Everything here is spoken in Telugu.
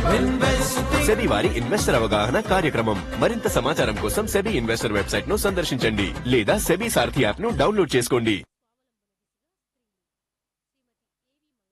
సెబీ వారి ఇన్వెస్టర్ అవగాహన కార్యక్రమం. మరింత సమాచారం కోసం సెబీ ఇన్వెస్టర్ వెబ్సైట్ ను సందర్శించండి లేదా సెబీ సారథి యాప్ ను డౌన్లోడ్ చేసుకోండి.